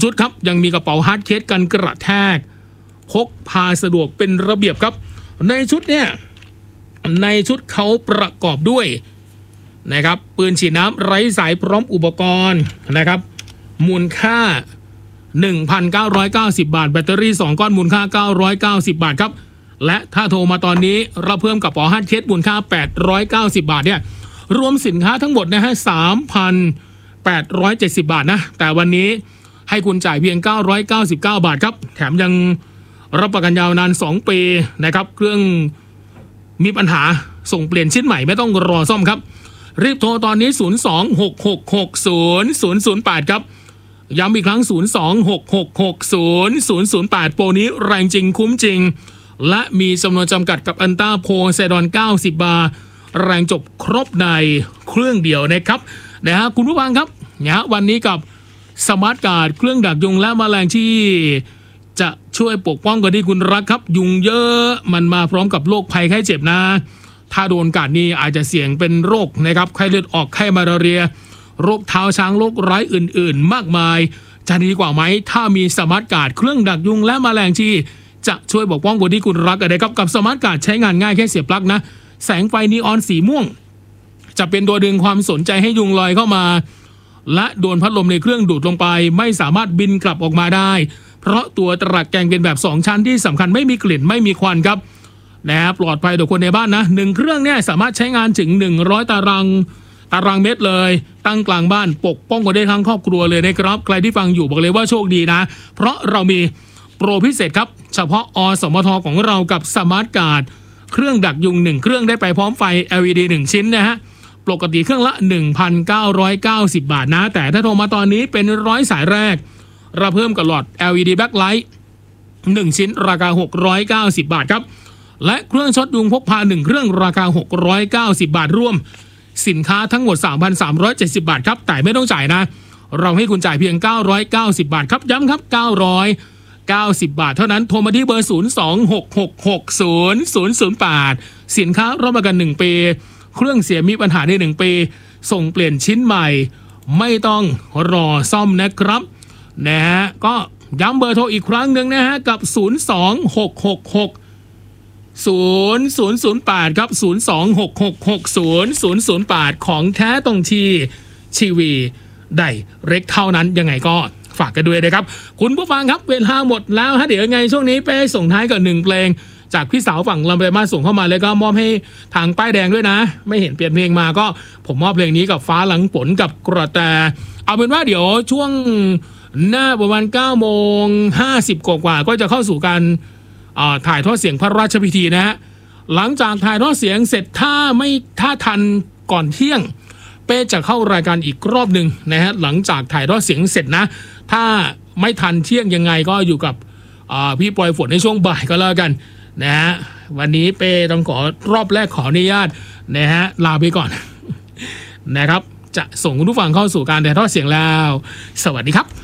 ชุดครับยังมีกระเป๋าฮาร์ดเคสกันกระแทกพกพาสะดวกเป็นระเบียบครับในชุดเนี่ยในชุดเขาประกอบด้วยนะครับปืนฉีดน้ำไร้สายพร้อมอุปกรณ์นะครับมูลค่า 1,990 บาทแบตเตอรี่2ก้อนมูลค่า990บาทครับและถ้าโทรมาตอนนี้เราเพิ่มกระเป๋าฮาร์ดเคสมูลค่า890บาทเนี่ยรวมสินค้าทั้งหมดนะฮะ 3,870 บาทนะแต่วันนี้ให้คุณจ่ายเพียง999บาทครับแถมยังรับประกันยาวนาน2ปีนะครับเครื่องมีปัญหาส่งเปลี่ยนชิ้นใหม่ไม่ต้องรอซ่อมครับรีบโทรตอนนี้026660008ครับย้ำอีกครั้ง026660008โปรนี้แรงจริงคุ้มจริงและมีจำนวนจำกัดกับอันต้าโพไซดอน90บาร์แรงจบครบในเครื่องเดียวนะครับนะฮะคุณผู้ฟังครับนะวันนี้กับสมาร์ทการ์ดเครื่องดักยุงและแมลงที่จะช่วยปกป้องคนที่คุณรักครับยุงเยอะมันมาพร้อมกับโรคภัยไข้เจ็บนะถ้าโดนกัดนี่อาจจะเสี่ยงเป็นโรคนะครับไข้เลือดออกไข้มาลาเรียโรคเท้าช้างโรคร้ายอื่นๆมากมายจะดีกว่าไหมถ้ามีสมาร์ทการ์ดเครื่องดักยุงและแมลงที่จะช่วยปกป้องคนที่คุณรักนะครับกับสมาร์ทการ์ดใช้งานง่ายแค่เสียบปลั๊กนะแสงไฟนีออนสีม่วงจะเป็นตัวดึงความสนใจให้ยุงลอยเข้ามาและโดนพัดลมในเครื่องดูดลงไปไม่สามารถบินกลับออกมาได้เพราะตัวตลับแกงเป็นแบบ2ชั้นที่สำคัญไม่มีกลิ่นไม่มีควันครับนะปลอดภัยต่อคนในบ้านนะ1เครื่องเนี่ยสามารถใช้งานถึง100ตารางเมตรเลยตั้งกลางบ้านปกป้องกันได้ทั้งครอบครัวเลยนะครับใครที่ฟังอยู่บอกเลยว่าโชคดีนะเพราะเรามีโปรพิเศษครับเฉพาะอสมทของเรากับสมาร์ทการ์ดเครื่องดักยุง1เครื่องได้ไปพร้อมไฟ LED 1ชิ้นนะฮะปกติเครื่องละ 1,990 บาทนะแต่ถ้าโทรมาตอนนี้เป็น100สายแรกเราเพิ่มกับหลอด LED backlight 1ชิ้นราคา690บาทครับและเครื่องช็อตยุงพกพา1เครื่องราคา690บาทร่วมสินค้าทั้งหมด 3,370 บาทครับแต่ไม่ต้องจ่ายนะเราให้คุณจ่ายเพียง990บาทครับย้ำครับ990บาทเท่านั้นโทรมาที่เบอร์026660008สินค้ารับประกัน1ปีเครื่องเสียมีปัญหาใน1ปีส่งเปลี่ยนชิ้นใหม่ไม่ต้องรอซ่อมนะครับนะฮะก็ย้ำเบอร์โทรอีกครั้งหนึ่งนะฮะกับ026660008ครับ026666008ของแท้ตรงที่ชีวีได้เล็กเท่านั้นยังไงก็ฝากกันด้วยนะครับคุณผู้ฟังครับเวลาหมดแล้วฮะเดี๋ยวยังไงช่วงนี้ไปส่งท้ายกับ1เพลงจากพี่สาวฝั่งลำไยมาส่งเข้ามาแล้วก็มอบให้ทางป้ายแดงด้วยนะไม่เห็นเปลี่ยนเพลงมาก็ผมมอบเพลงนี้กับฟ้าหลังฝนกับกระแตเอาเป็นว่าเดี๋ยวช่วงหน้าประมาณ9:50กว่าก็จะเข้าสู่การถ่ายทอดเสียงพระราชพิธีนะฮะหลังจากถ่ายทอดเสียงเสร็จถ้าทันก่อนเที่ยงเป้จะเข้ารายการอีกรอบหนึ่งนะฮะหลังจากถ่ายทอดเสียงเสร็จนะถ้าไม่ทันเที่ยงยังไงก็อยู่กับพี่ปอยฝนในช่วงบ่ายก็แล้วกันนะฮะวันนี้เป้ต้องขอรอบแรกขออนุญาตนะฮะลาไปก่อนนะครับจะส่งคุณผู้ฟังเข้าสู่การถ่ายทอดเสียงแล้วสวัสดีครับ